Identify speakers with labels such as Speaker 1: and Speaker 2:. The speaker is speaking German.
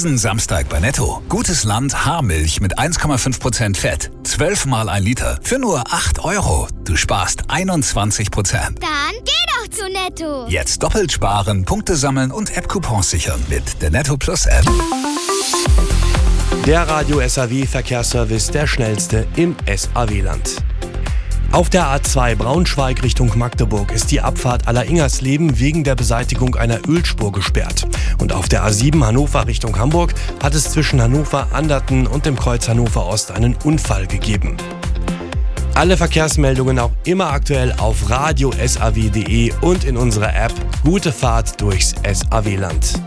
Speaker 1: Diesen Samstag bei Netto. Gutes Land Haarmilch mit 1,5% Fett. 12 mal 1 Liter für nur 8 €. Du sparst 21%.
Speaker 2: Dann geh doch zu Netto.
Speaker 1: Jetzt doppelt sparen, Punkte sammeln und App-Coupons sichern mit der Netto Plus App.
Speaker 3: Der Radio SAW Verkehrsservice, der schnellste im SAW-Land. Auf der A2 Braunschweig Richtung Magdeburg ist die Abfahrt Aller-Ingersleben wegen der Beseitigung einer Ölspur gesperrt. Und auf der A7 Hannover Richtung Hamburg hat es zwischen Hannover Anderten und dem Kreuz Hannover Ost einen Unfall gegeben. Alle Verkehrsmeldungen auch immer aktuell auf radio-saw.de und in unserer App. Gute Fahrt durchs SAW-Land.